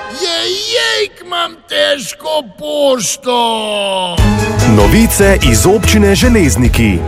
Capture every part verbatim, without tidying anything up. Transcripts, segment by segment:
Jejjejk, imam težko pošto. Novice iz občine Železniki.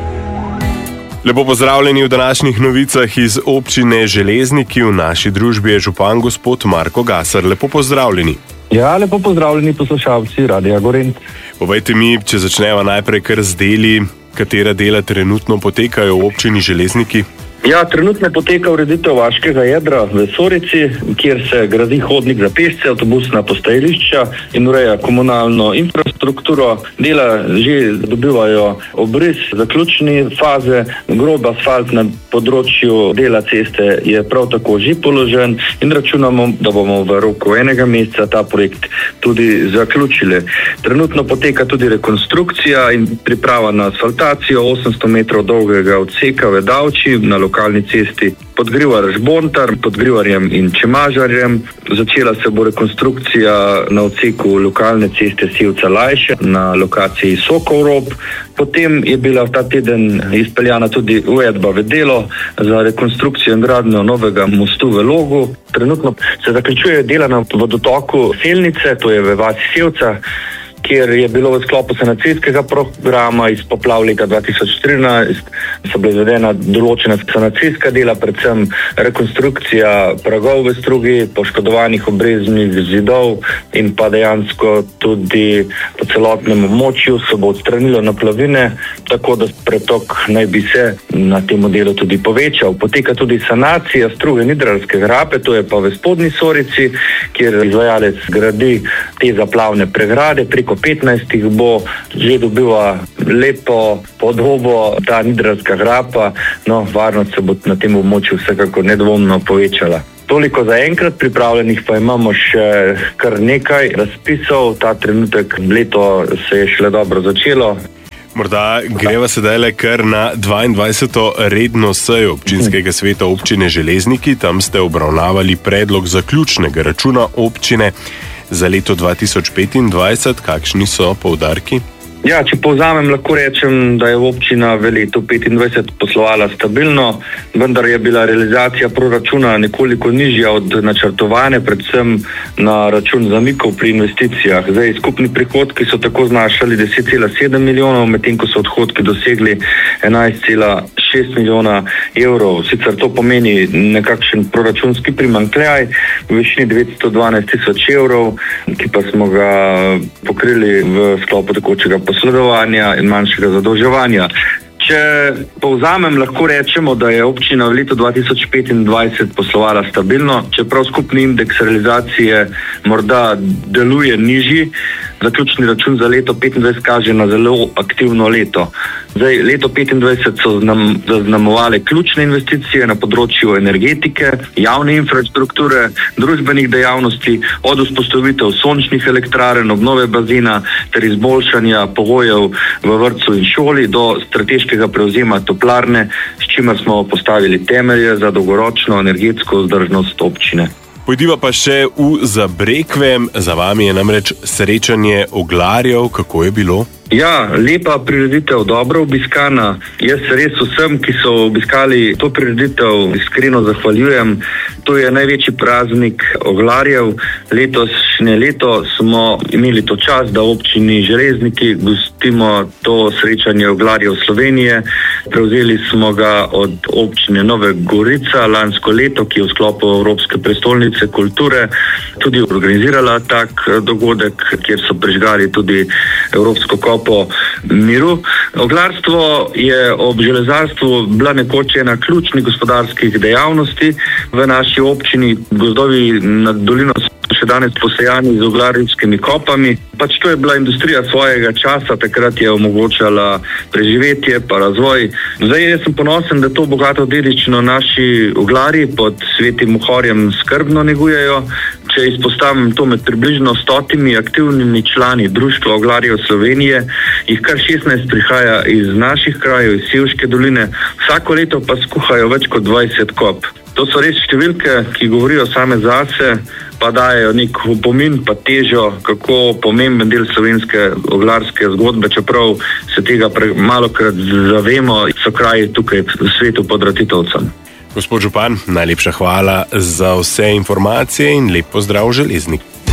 Lepo pozdravljeni v današnjih novicah iz občine Železniki. V naši družbi je župan gospod Marko Gasar. Lepo pozdravljeni. Ja, lepo pozdravljeni poslušalci Radia Gorent. Povejte mi, če začneva najprej kar z deli, katera dela trenutno potekajo v občini Železniki. Ja, trenutno poteka ureditev vaškega jedra v Sorici, kjer se gradi hodnik za pešce, avtobusna postajališča in ureja komunalno infrastrukturo. Dela že dobivajo obris, zaključni faze, grob asfalt na področju dela ceste je prav tako že položen in računamo, da bomo v roku enega meseca ta projekt tudi zaključili. Trenutno poteka tudi rekonstrukcija in priprava na asfaltacijo osemsto metrov dolgega odseka v Davči na lokalni cesti Podgrivar-Žbontar, Podgrivarjem in Čemažarjem. Začela se bo rekonstrukcija na odseku lokalne ceste Sevca-Lajše na lokaciji Sokov Rob. Potem je bila ta teden izpeljana tudi uvedba v delo za rekonstrukcijo in gradnjo novega mostu v Logu. Trenutno se zaključuje dela na vodotoku Selnice, to je v vasi Sevca, kjer je bilo v sklopu sanacijskega programa iz poplav leta dva tisoč trinajst, so bile izvedena določena sanacijska dela, predvsem rekonstrukcija pragov v strugi, poškodovanih obreznih zidov in pa dejansko tudi po celotnem območju se bo odstranilo naplavine, tako da pretok naj bi se na tem delu tudi povečal. Poteka tudi sanacija struge Nidralske grape, to je pa v Spodnji Sorici, kjer izvajalec gradi te zaplavne pregrade, preko petnajstih bo že dobiva lepo podobo ta Nidralska grapa, no varnost se bo na tem območju vsekako nedvomno povečala. Toliko za enkrat, pripravljenih pa imamo še kar nekaj razpisov, ta trenutek leto se je šele dobro začelo. Morda greva sedaj le kar na dvaindvajseto redno sejo občinskega sveta občine Železniki. Tam ste obravnavali predlog zaključnega računa občine za leto dva tisoč petindvajset. Kakšni so poudarki? Ja, če povzamem, lahko rečem, da je občina v letu petindvajset poslovala stabilno, vendar je bila realizacija proračuna nekoliko nižja od načrtovane, predvsem na račun zamikov pri investicijah. Zdaj, skupni prihodki so tako znašali deset cela sedem milijonov, medtem ko so odhodki dosegli enajst cela šest milijona evrov. Sicer to pomeni nekakšen proračunski primanjkljaj v višini devetsto dvanajst tisoč evrov, ki pa smo ga pokrili v sklopu tekočega posledovanja in manjšega zadolževanja. Če povzamem, lahko rečemo, da je občina v letu dva tisoč petindvajset poslovala stabilno, čeprav skupni indeks realizacije morda deluje nižji. Zaključni račun za leto petindvajset kaže na zelo aktivno leto. Zdaj, leto petindvajset so znam, zaznamovale ključne investicije na področju energetike, javne infrastrukture, družbenih dejavnosti, od vzpostavitev sončnih elektrarn, obnove bazena ter izboljšanja pogojev v vrtcu in šoli do strateškega prevzema toplarne, s čimer smo postavili temelje za dolgoročno energetsko vzdržnost občine. Pojdiva pa še v Zabrekve. Za vami je namreč srečanje oglarjev. Kako je bilo? Ja, lepa prireditev, dobro obiskana. Jaz res vsem, ki so obiskali to prireditev, iskreno zahvaljujem. To je največji praznik oglarjev. Letošnje leto smo imeli to čast, da v občini Železniki gostimo to srečanje oglarjev Slovenije. Prevzeli smo ga od občine Nove Gorica lansko leto, ki je v sklopu Evropske prestolnice kulture tudi organizirala tak dogodek, kjer so prižgali tudi Evropsko kopo miru. Oglarstvo je ob železarstvu bila nekoč ena ključnih gospodarskih dejavnosti v naši občini. Gozdovi nad dolino so še danes posejani z oglarjevskimi kopami. Pač to je bila industrija svojega časa, takrat je omogočala preživetje pa razvoj. Zdaj jaz sem ponosen, da to bogato dediščino naši oglarji pod Svetim Mohorjem skrbno negujejo. Če izpostavim to med približno stotimi aktivnimi člani Društva oglarjev Slovenije, jih kar šestnajst prihaja iz naših krajev, iz Sevške doline, vsako leto pa skuhajo več kot dvajset kop. To so res številke, ki govorijo same zase, pa dajejo nek opomin pa težo, kako pomemben del slovenske oglarske zgodbe, čeprav se tega malokrat zavemo, so kraji tukaj v svetu pod Ratitovcem. Gospod župan, najlepša hvala za vse informacije in lep pozdrav v Železnik.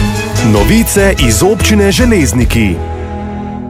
Novice iz občine Železniki.